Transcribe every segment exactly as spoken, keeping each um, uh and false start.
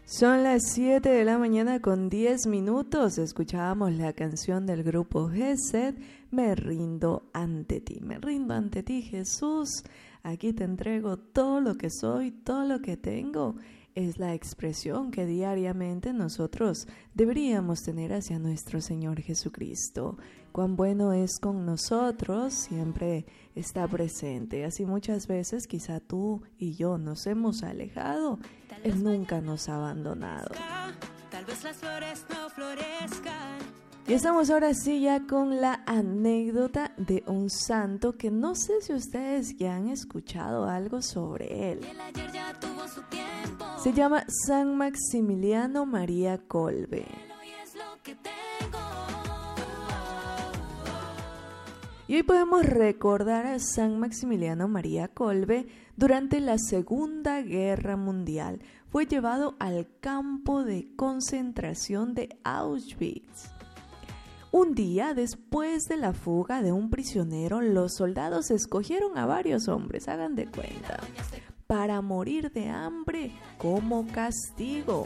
Son las siete de la mañana con diez minutos. Escuchábamos la canción del grupo Gesed, Me rindo ante ti. Me rindo ante ti, Jesús. Aquí te entrego todo lo que soy, todo lo que tengo. Es la expresión que diariamente nosotros deberíamos tener hacia nuestro Señor Jesucristo. Cuán bueno es con nosotros, siempre está presente. Así muchas veces quizá tú y yo nos hemos alejado, Él nunca nos ha abandonado. Tal vez las flores no florezcan. Y estamos ahora sí ya con la anécdota de un santo que no sé si ustedes ya han escuchado algo sobre él. Se llama San Maximiliano María Kolbe. Y hoy podemos recordar a San Maximiliano María Kolbe durante la Segunda Guerra Mundial. Fue llevado al campo de concentración de Auschwitz. Un día después de la fuga de un prisionero, los soldados escogieron a varios hombres, hagan de cuenta, para morir de hambre como castigo.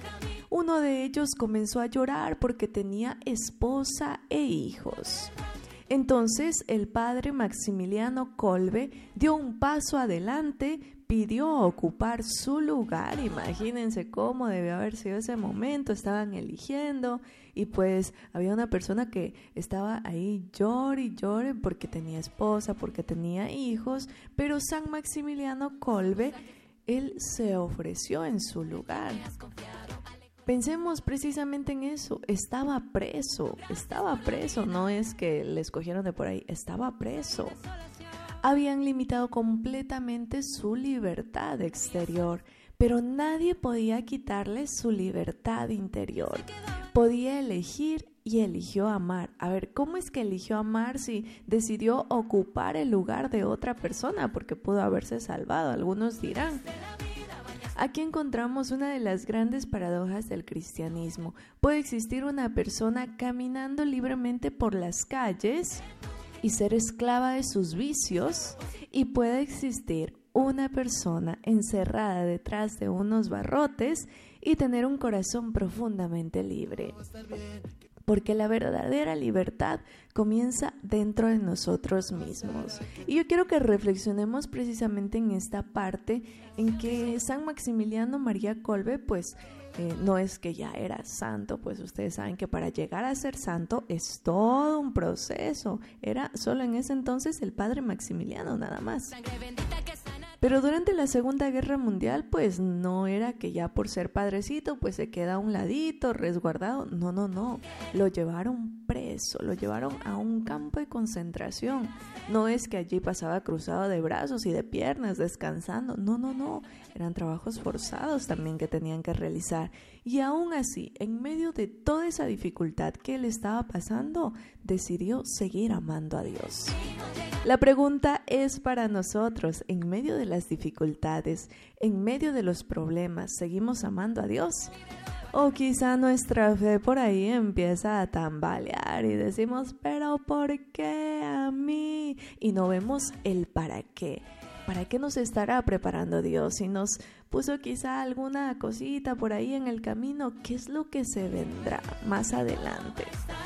Uno de ellos comenzó a llorar porque tenía esposa e hijos. Entonces el padre Maximiliano Kolbe dio un paso adelante, pidió ocupar su lugar. Imagínense cómo debió haber sido ese momento. Estaban eligiendo y pues había una persona que estaba ahí llore y llore porque tenía esposa, porque tenía hijos, pero San Maximiliano Kolbe, él se ofreció en su lugar. Pensemos precisamente en eso, estaba preso, estaba preso, no es que le escogieron de por ahí, estaba preso. Habían limitado completamente su libertad exterior, pero nadie podía quitarle su libertad interior. Podía elegir y eligió amar. A ver, ¿cómo es que eligió amar si decidió ocupar el lugar de otra persona? Porque pudo haberse salvado, algunos dirán. Aquí encontramos una de las grandes paradojas del cristianismo. Puede existir una persona caminando libremente por las calles y ser esclava de sus vicios, y puede existir una persona encerrada detrás de unos barrotes y tener un corazón profundamente libre. Porque la verdadera libertad comienza dentro de nosotros mismos. Y yo quiero que reflexionemos precisamente en esta parte en que San Maximiliano María Kolbe, pues eh, no es que ya era santo, pues ustedes saben que para llegar a ser santo es todo un proceso. Era solo en ese entonces el padre Maximiliano nada más. Pero durante la Segunda Guerra Mundial, pues no era que ya por ser padrecito, pues se queda a un ladito, resguardado. No, no, no. Lo llevaron preso, lo llevaron a un campo de concentración. No es que allí pasaba cruzado de brazos y de piernas, descansando. No, no, no. Eran trabajos forzados también que tenían que realizar. Y aún así, en medio de toda esa dificultad que él estaba pasando, decidió seguir amando a Dios. La pregunta es para nosotros, en medio de las dificultades, en medio de los problemas, ¿seguimos amando a Dios? O quizá nuestra fe por ahí empieza a tambalear y decimos, ¿pero por qué a mí? Y no vemos el para qué. ¿Para qué nos estará preparando Dios? Si nos puso quizá alguna cosita por ahí en el camino, ¿qué es lo que se vendrá más adelante?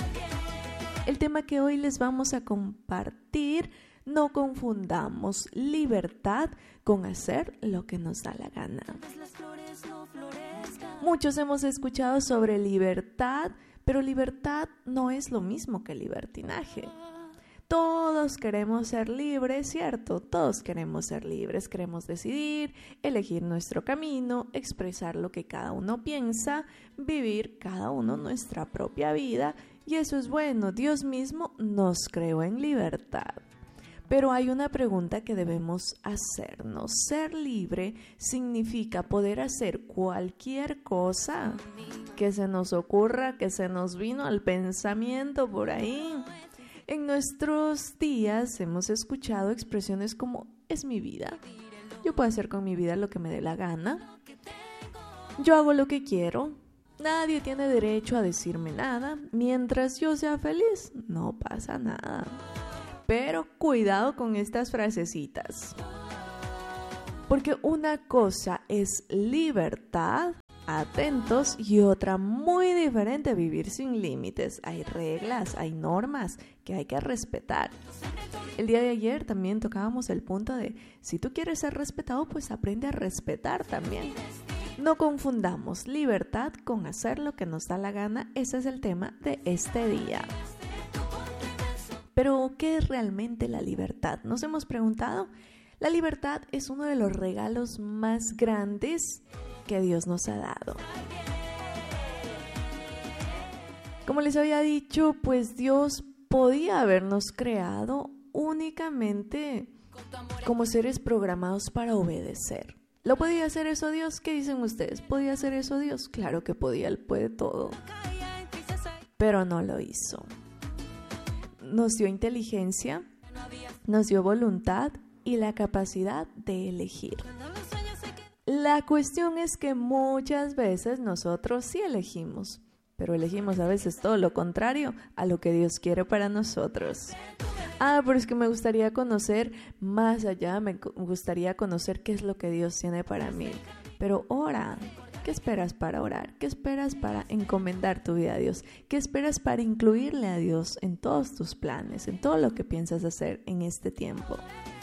El tema que hoy les vamos a compartir, no confundamos libertad con hacer lo que nos da la gana. Muchos hemos escuchado sobre libertad, pero libertad no es lo mismo que libertinaje. Todos queremos ser libres, ¿cierto? Todos queremos ser libres, queremos decidir, elegir nuestro camino, expresar lo que cada uno piensa, vivir cada uno nuestra propia vida, y eso es bueno. Dios mismo nos creó en libertad. Pero hay una pregunta que debemos hacernos. ¿Ser libre significa poder hacer cualquier cosa que se nos ocurra, que se nos vino al pensamiento por ahí? En nuestros días hemos escuchado expresiones como es mi vida, yo puedo hacer con mi vida lo que me dé la gana, yo hago lo que quiero, nadie tiene derecho a decirme nada, mientras yo sea feliz, no pasa nada. Pero cuidado con estas frasecitas, porque una cosa es libertad atentos, y otra muy diferente, vivir sin límites. Hay reglas, hay normas que hay que respetar. El día de ayer también tocábamos el punto de, si tú quieres ser respetado, pues aprende a respetar también. No confundamos libertad con hacer lo que nos da la gana. Ese es el tema de este día. Pero, ¿qué es realmente la libertad? ¿Nos hemos preguntado? La libertad es uno de los regalos más grandes que Dios nos ha dado. Como les había dicho, pues Dios podía habernos creado únicamente como seres programados para obedecer. ¿Lo podía hacer eso Dios? ¿Qué dicen ustedes? ¿Podía hacer eso Dios? Claro que podía, Él puede todo. Pero no lo hizo. Nos dio inteligencia, nos dio voluntad y la capacidad de elegir. La cuestión es que muchas veces nosotros sí elegimos, pero elegimos a veces todo lo contrario a lo que Dios quiere para nosotros. Ah, pero es que me gustaría conocer más allá, me gustaría conocer qué es lo que Dios tiene para mí. Pero ora, ¿qué esperas para orar? ¿Qué esperas para encomendar tu vida a Dios? ¿Qué esperas para incluirle a Dios en todos tus planes, en todo lo que piensas hacer en este tiempo?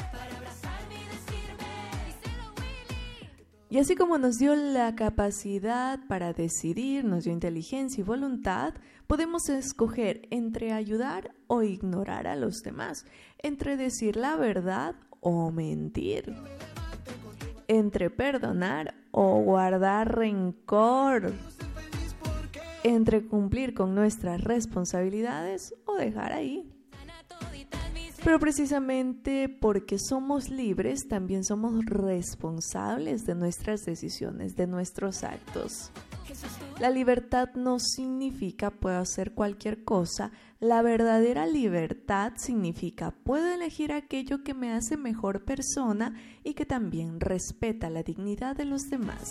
Y así como nos dio la capacidad para decidir, nos dio inteligencia y voluntad, podemos escoger entre ayudar o ignorar a los demás, entre decir la verdad o mentir, entre perdonar o guardar rencor, entre cumplir con nuestras responsabilidades o dejar ahí. Pero precisamente porque somos libres, también somos responsables de nuestras decisiones, de nuestros actos. La libertad no significa puedo hacer cualquier cosa. La verdadera libertad significa puedo elegir aquello que me hace mejor persona y que también respeta la dignidad de los demás.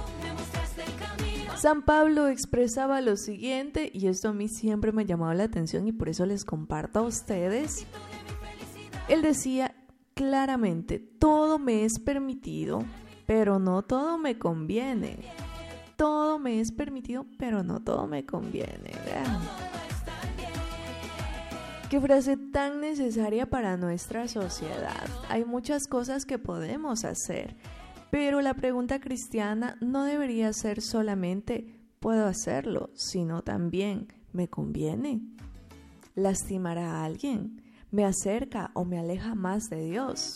San Pablo expresaba lo siguiente, y esto a mí siempre me ha llamado la atención y por eso les comparto a ustedes. Él decía claramente, todo me es permitido, pero no todo me conviene. Todo me es permitido, pero no todo me conviene. Vean. Qué frase tan necesaria para nuestra sociedad. Hay muchas cosas que podemos hacer, pero la pregunta cristiana no debería ser solamente ¿puedo hacerlo?, sino también ¿me conviene? ¿Lastimará a alguien? ¿Me acerca o me aleja más de Dios?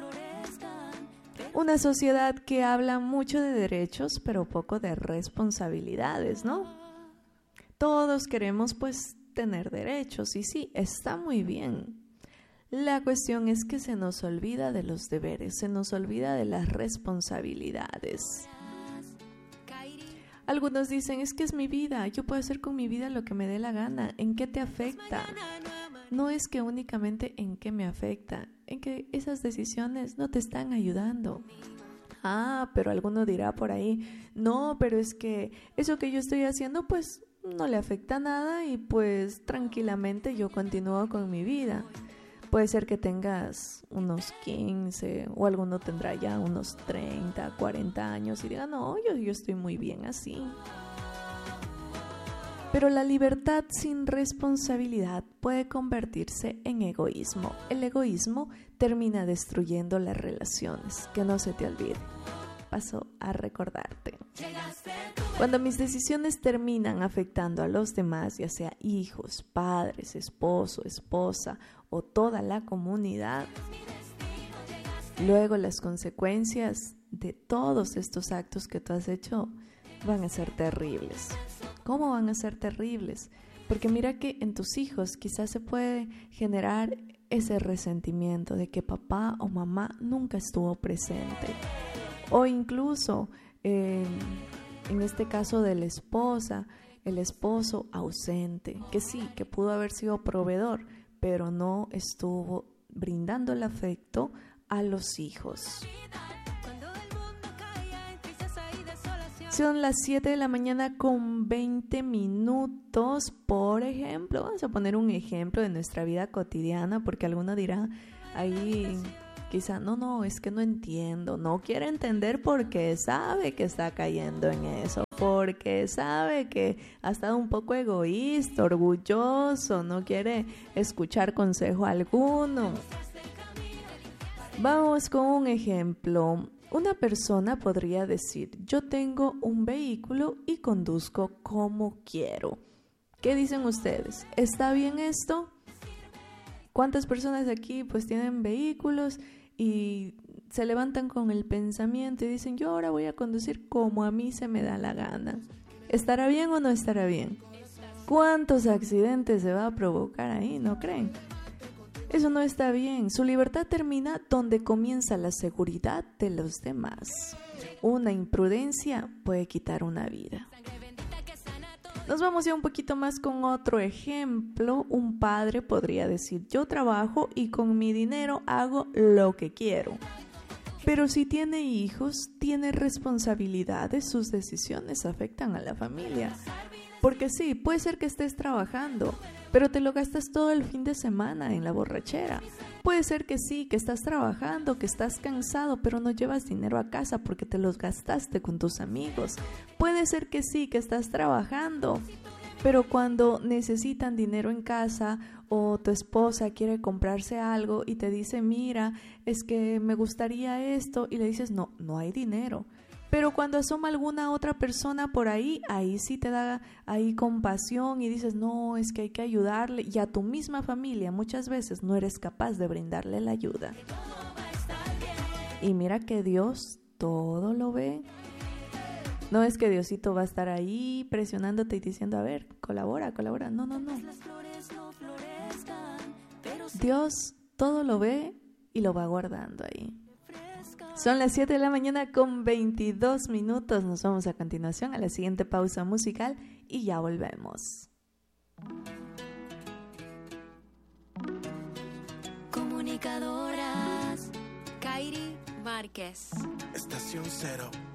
Una sociedad que habla mucho de derechos, pero poco de responsabilidades, ¿no? Todos queremos, pues, tener derechos, y sí, está muy bien. La cuestión es que se nos olvida de los deberes, se nos olvida de las responsabilidades. Algunos dicen, es que es mi vida, yo puedo hacer con mi vida lo que me dé la gana. ¿En qué te afecta? No es que únicamente en qué me afecta, en que esas decisiones no te están ayudando. Ah, pero alguno dirá por ahí, no, pero es que eso que yo estoy haciendo pues no le afecta nada y pues tranquilamente yo continúo con mi vida. Puede ser que tengas unos quince o alguno tendrá ya unos treinta, cuarenta años y diga, no, yo, yo estoy muy bien así. Pero la libertad sin responsabilidad puede convertirse en egoísmo. El egoísmo termina destruyendo las relaciones, que no se te olvide. Paso a recordarte. Cuando mis decisiones terminan afectando a los demás, ya sea hijos, padres, esposo, esposa o toda la comunidad, luego las consecuencias de todos estos actos que tú has hecho van a ser terribles. ¿Cómo van a ser terribles? Porque mira que en tus hijos quizás se puede generar ese resentimiento de que papá o mamá nunca estuvo presente. O incluso, eh, en este caso de la esposa, el esposo ausente, que sí, que pudo haber sido proveedor, pero no estuvo brindando el afecto a los hijos. Son las siete de la mañana con veinte minutos, por ejemplo. Vamos a poner un ejemplo de nuestra vida cotidiana, porque alguno dirá, ahí Quizá, no, no, es que no entiendo, no quiere entender porque sabe que está cayendo en eso, porque sabe que ha estado un poco egoísta, orgulloso, no quiere escuchar consejo alguno. Vamos con un ejemplo. Una persona podría decir, yo tengo un vehículo y conduzco como quiero. ¿Qué dicen ustedes? ¿Está bien esto? ¿Cuántas personas aquí pues tienen vehículos y se levantan con el pensamiento y dicen, yo ahora voy a conducir como a mí se me da la gana? ¿Estará bien o no estará bien? ¿Cuántos accidentes se va a provocar ahí, no creen? Eso no está bien. Su libertad termina donde comienza la seguridad de los demás. Una imprudencia puede quitar una vida. Nos vamos ya un poquito más con otro ejemplo. Un padre podría decir, yo trabajo y con mi dinero hago lo que quiero. Pero si tiene hijos, tiene responsabilidades, sus decisiones afectan a la familia. Porque sí, puede ser que estés trabajando, pero te lo gastas todo el fin de semana en la borrachera. Puede ser que sí, que estás trabajando, que estás cansado, pero no llevas dinero a casa porque te los gastaste con tus amigos. Puede ser que sí, que estás trabajando, pero cuando necesitan dinero en casa o tu esposa quiere comprarse algo y te dice, mira, es que me gustaría esto, y le dices, no, no hay dinero. Pero cuando asoma alguna otra persona por ahí, ahí sí te da ahí compasión y dices, no, es que hay que ayudarle. Y a tu misma familia muchas veces no eres capaz de brindarle la ayuda. Y mira que Dios todo lo ve. No es que Diosito va a estar ahí presionándote y diciendo, a ver, colabora, colabora. No, no, no. Dios todo lo ve y lo va guardando ahí. Son las siete de la mañana con veintidós minutos. Nos vamos a continuación a la siguiente pausa musical y ya volvemos. Comunicadoras Kairi Márquez. Estación Cero.